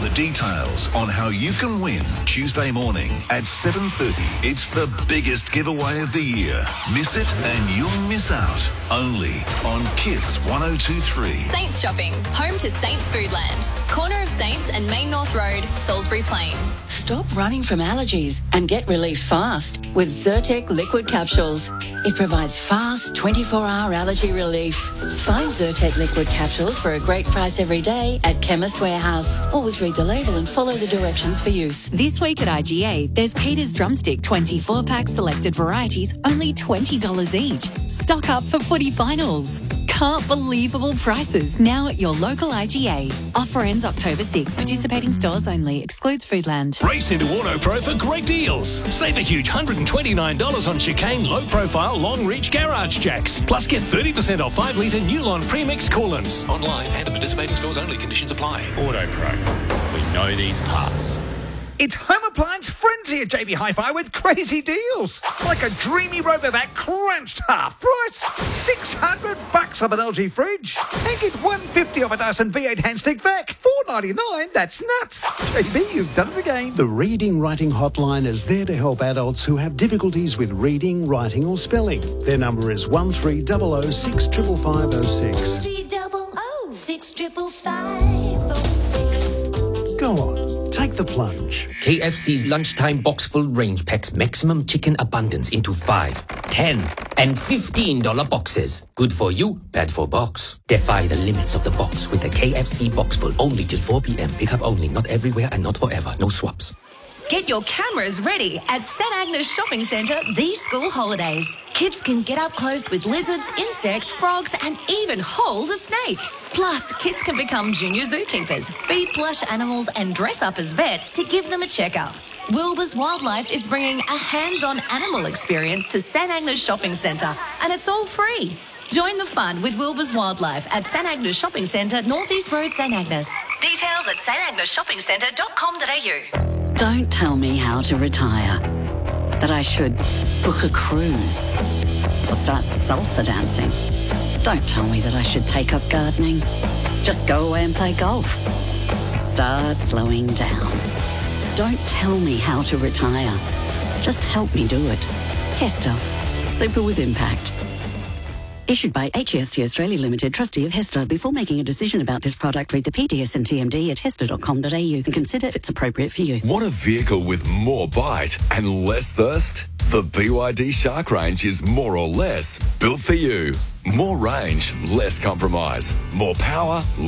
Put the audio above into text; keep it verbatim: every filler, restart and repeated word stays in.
the details on how you can win Tuesday morning at seven thirty. It's the biggest giveaway of the year. Miss it and you'll miss out. Only on Kiss one oh two three. Saints Shopping, home to Saints Foodland. Corner of Saints and Main North Road, Salisbury Plain. Stop running from allergies and get relief fast with Zyrtec liquid capsules. It provides fast twenty-four hour allergy relief. Find Zyrtec liquid capsules for a great price every day at Chemist Warehouse. Always read the label and follow the directions for use. This week at I G A, there's Peter's Drumstick twenty-four pack selected varieties, only twenty dollars each. Stock up for footy finals. Can't believable prices now at your local I G A. Offer ends October sixth. Participating stores only. Excludes Foodland. Race into AutoPro for great deals. Save a huge one hundred twenty-nine dollars on chicane low-profile long-reach garage jacks. Plus get thirty percent off five litre Newlon premix coolants. Online and at participating stores only. Conditions apply. AutoPro. We know these parts. It's Home Appliance Frenzy at J B Hi-Fi with crazy deals. Like a dreamy Robovac crunched half price. six hundred bucks off an L G fridge. And get one hundred fifty off a Dyson V eight handstick vac. four ninety-nine, that's nuts. J B, you've done it again. The Reading Writing Hotline is there to help adults who have difficulties with reading, writing or spelling. Their number is one three zero zero six five five five zero six. three double oh six triple five oh six. Go on, take the plunge. K F C's lunchtime box full range packs maximum chicken abundance into five, ten, and fifteen dollar boxes. Good for you, bad for box. Defy the limits of the box with the K F C box full only till four p.m. Pick up only, not everywhere and not forever. No swaps. Get your cameras ready at St Agnes Shopping Centre these school holidays. Kids can get up close with lizards, insects, frogs and even hold a snake. Plus, kids can become junior zookeepers, feed plush animals and dress up as vets to give them a checkup. Wilbur's Wildlife is bringing a hands-on animal experience to St Agnes Shopping Centre and it's all free. Join the fun with Wilbur's Wildlife at St Agnes Shopping Centre, North East Road, St Agnes. Details at s t agnes shopping centre dot com dot a u. Don't tell me how to retire. That I should book a cruise or start salsa dancing. Don't tell me that I should take up gardening. Just go away and play golf. Start slowing down. Don't tell me how to retire. Just help me do it. Hester. Super with impact. Issued by H E S T Australia Limited, trustee of Hester. Before making a decision about this product, read the P D S and T M D at hester dot com dot a u and consider if it's appropriate for you. Want a vehicle with more bite and less thirst? The B Y D Shark range is more or less built for you. More range, less compromise. More power,